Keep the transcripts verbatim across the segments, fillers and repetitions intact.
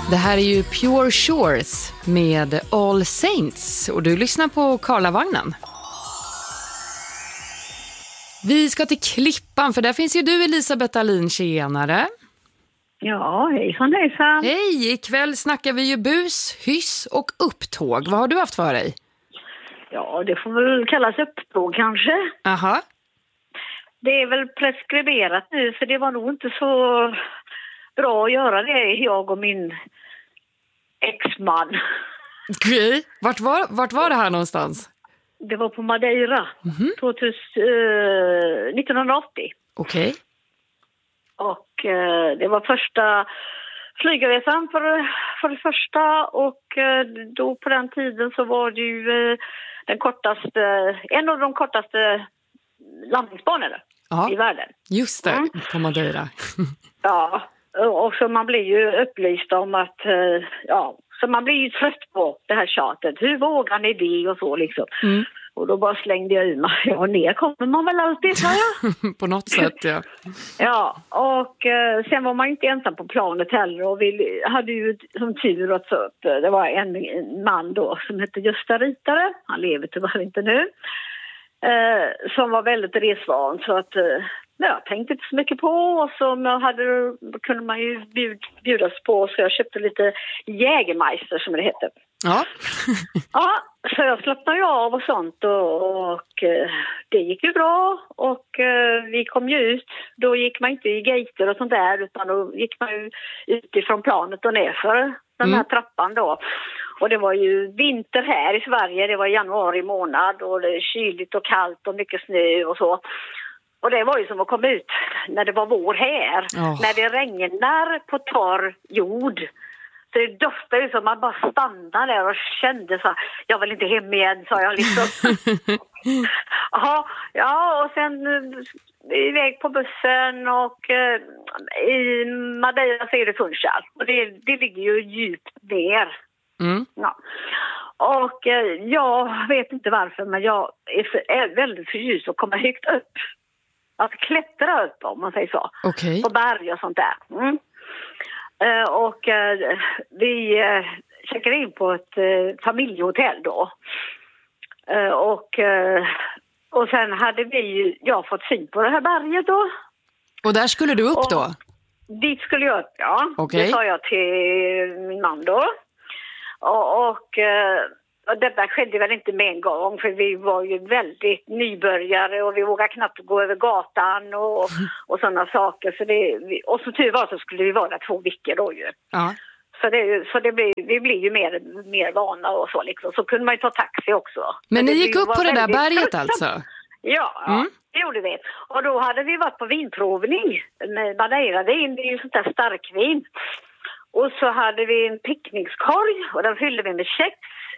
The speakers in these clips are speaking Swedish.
Det här är ju Pure Shores med All Saints och du lyssnar på Karlavagnen. Vi ska till Klippan för där finns ju du, Elisabeth Alin, tjenare. Ja, hejsan hejsan. Hej, ikväll snackar vi ju bus, hyss och upptåg. Vad har du haft för dig? Ja, det får väl kallas upptåg kanske. Aha. Det är väl preskriberat nu för det var nog inte så bra att göra det, jag och min exman. Okej, vart var, vart var det här någonstans? Det var på Madeira, mm-hmm. tjugohundra, eh, nittonhundraåttio. Okej. Och eh, det var första flygresan för, för det första och eh, då på den tiden så var det ju eh, den kortaste, en av de kortaste landningsbanorna ja, i världen. Just det, mm. på Madeira. Ja, och så man blir ju upplyst om att, eh, ja, så man blir ju trött på det här tjatet. Hur vågar ni det och så liksom. Mm. Och då bara slängde jag ur mig. Ja, ner kommer man väl alltid, sa jag. På något sätt, ja. Ja, och eh, sen var man inte ensam på planet heller. Och vi hade ju som tur att så upp. Det var en, en man då som hette Gösta Ritare. Han lever tyvärr inte nu. Eh, som var väldigt resvan. Så att eh, jag tänkte inte så mycket på. Och så hade, kunde man ju bjud, bjudas på. Så jag köpte lite Jägermeister som det heter. Ja. Ja, så jag slappnade ju av och sånt och, och eh, det gick ju bra och eh, vi kom ju ut. Då gick man inte i gater och sånt där utan då gick man ju ut ifrån planet och nerför den här mm. trappan då. Och det var ju vinter här i Sverige, det var januari månad och det är kyligt och kallt och mycket snö och så. Och det var ju som att komma ut när det var vår här, oh. när det regnar på torr jord. Så det doftade ju som man bara stannade där och kände så här, jag vill inte hem igen, sa jag liksom. Aha, ja, och sen iväg på bussen och eh, i Madeira så är det Funchal. Och det, det ligger ju djupt ner. Mm. Ja. Och eh, jag vet inte varför, men jag är, för, är väldigt förtjust att komma högt upp. Att klättra upp, om man säger så. Okay. På berg och sånt där. Mm. Uh, och uh, vi uh, checkade in på ett uh, familjehotell då. Uh, och, uh, och sen hade vi ju, jag fått syn på det här berget då. Och där skulle du upp och då? Dit skulle jag upp, ja. Okay. Det sa jag till min man då. Och, och, uh, och detta skedde väl inte med en gång för vi var ju väldigt nybörjare och vi vågade knappt gå över gatan och, och sådana saker. Så det, och så tur var så skulle vi vara där två veckor då ju. Ja. Så, det, så det blir, vi blir ju mer, mer vana och så liksom. Så kunde man ju ta taxi också. Men ni gick upp på det där berget trött. alltså? Ja, mm. det gjorde vi. Och då hade vi varit på vinprovning med Madeira. Det är ju sånt där starkvin. Och så hade vi en picknickskorg och den fyllde vi med kex,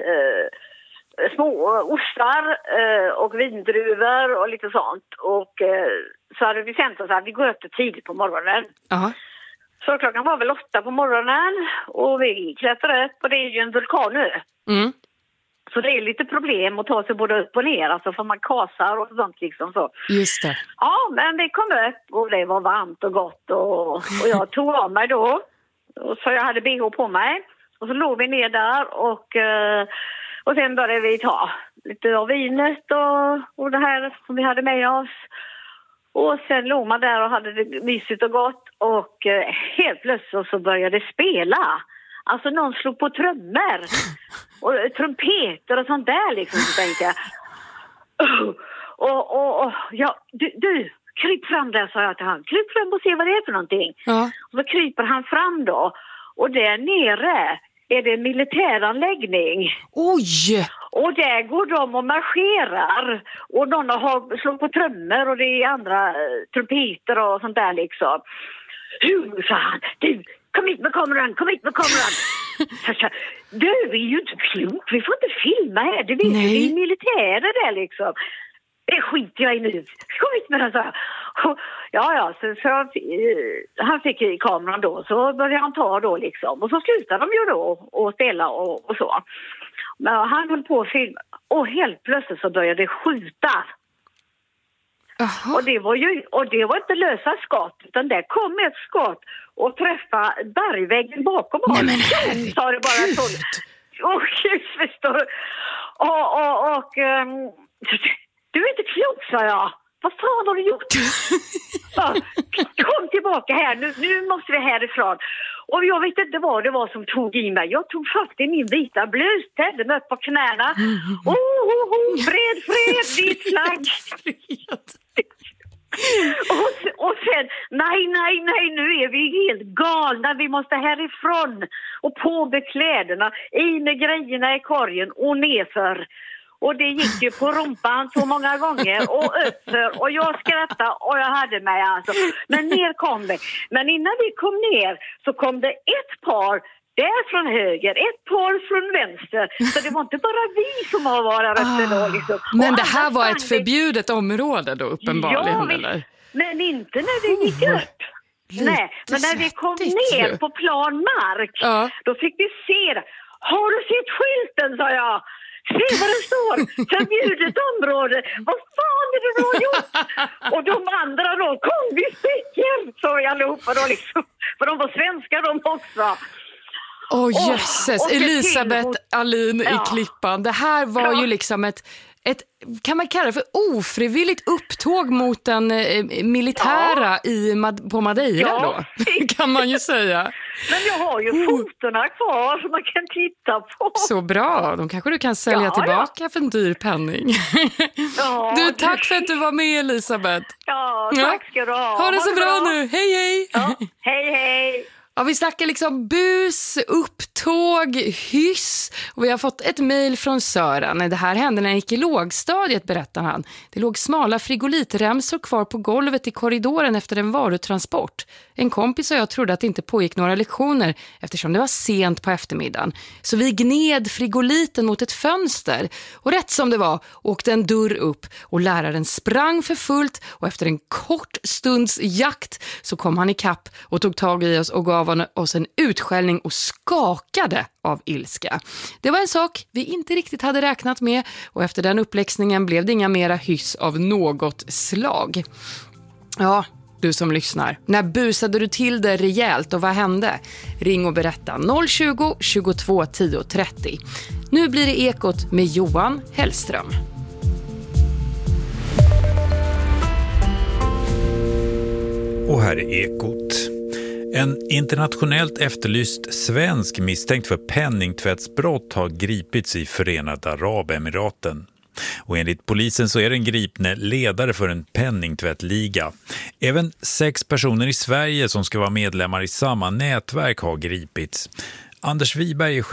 eh, små ostar eh, och vindruvor och lite sånt. Och eh, så hade vi känt oss att vi går upp tidigt på morgonen. Uh-huh. Så klockan var väl åtta på morgonen och vi klättrade upp och det är ju en vulkan nu. Mm. Så det är lite problem att ta sig både upp och ner, alltså för man kasar och sånt liksom så. Just det. Ja, men vi kom upp och det var varmt och gott och, och jag tog av mig då. Så jag hade B H på mig. Och så låg vi ner där och, och sen började vi ta lite av vinet och, och det här som vi hade med oss. Och sen låg man där och hade det mysigt och gott. Och helt plötsligt så började det spela. Alltså någon slog på trummor. Och trumpeter och sånt där liksom, så tänkte jag. Och, och, och ja, du... du kryp fram där, sa jag till han. Kryp fram och se vad det är för någonting. Ja. Och så kryper han fram då. Och där nere är det en militäranläggning. Oj! Och där går de och marscherar. Och någon har slår på trummor och det är andra uh, trumpeter och sånt där liksom. Hur, sa han. Du, kom hit med kameran, kom hit med kameran. Så, du, vi är ju inte klok. Vi får inte filma här. Du vet, vi är militärer där liksom. Det skiter jag i nu. Kom hit med den, så. Ja, ja, så, så han fick i kameran då. Så började han ta då liksom. Och så slutade de ju då och spela och, och så. Men han höll på att filma. Och helt plötsligt så började det skjuta. Aha. Och det var ju och det var inte lösa skott, utan där kom ett skott och träffade bergväggen bakom honom. Nej, men herregud. Sa det bara så. Och gud, förstår. Och, och, och um, du är inte klok, sa jag. Vad fan har du gjort? Ja, kom tillbaka här, nu, nu måste vi härifrån. Och jag vet inte vad det var som tog i mig. Jag tog fatt i min vita blus, ställde mig upp på knäna. Oh, oh, oh, fred, fred, vit flagg. och, och sen, nej, nej, nej, nu är vi helt galna. Vi måste härifrån. Och på bekläderna, i med grejerna i korgen och nerför. Och det gick ju på rumpan så många gånger och uppför. Och jag skrattade och jag hade mig alltså. Men ner kom det. Men innan vi kom ner så kom det ett par där från höger, ett par från vänster. Så det var inte bara vi som har varit uppe då. Liksom. Men det här var ett förbjudet område då uppenbarligen, ja, vi, eller? Men inte när vi gick Oh, upp. Nej, men när vi kom ner ju. på plan mark, Ja. då fick vi se det. Har du sett skylten, sa jag. Se vad det står, förbjudet område. Vad fan är det du har gjort? Och de andra då, kom vi sticker, sa vi allihopa då liksom. För de var svenskar de också. Åh oh, Och- jösses, och det Elisabeth till- Alin Ja. i Klippan. Det här var Ja. ju liksom ett, ett, kan man kalla det för ofrivilligt upptåg mot den eh, militära i, Mad- på Madeira Ja. då, kan man ju säga. Men jag har ju fotorna kvar som man kan titta på. Så bra, de kanske du kan sälja Ja, tillbaka för en dyr penning. Ja, Du, tack för att du var med, Elisabeth. Ja, Ja. tack ska du ha. Ha det så bra nu, hej hej! Ja, hej, hej. Ja, vi snackar liksom bus, upptåg, hyss och vi har fått ett mejl från Sören. Det här hände när jag gick i lågstadiet, berättar han. Det låg smala frigolitremsor kvar på golvet i korridoren efter en varutransport. En kompis och jag trodde att det inte pågick några lektioner eftersom det var sent på eftermiddagen. Så vi gned frigoliten mot ett fönster och rätt som det var åkte en dörr upp och läraren sprang för fullt och efter en kort stunds jakt så kom han i kapp och tog tag i oss och gav oss en utskällning och skakade av ilska. Det var en sak vi inte riktigt hade räknat med och efter den uppläxningen blev det inga mera hyss av något slag. Ja, du som lyssnar. När busade du till det rejält och vad hände? Ring och berätta noll tjugo, tjugotvå, tio, trettio. Nu blir det Ekot med Johan Hellström. Och här är Ekot. En internationellt efterlyst svensk misstänkt för penningtvättsbrott har gripits i Förenade Arabemiraten. Och enligt polisen så är den gripne ledare för en penningtvättliga. Även sex personer i Sverige som ska vara medlemmar i samma nätverk har gripits. Anders Wiberg är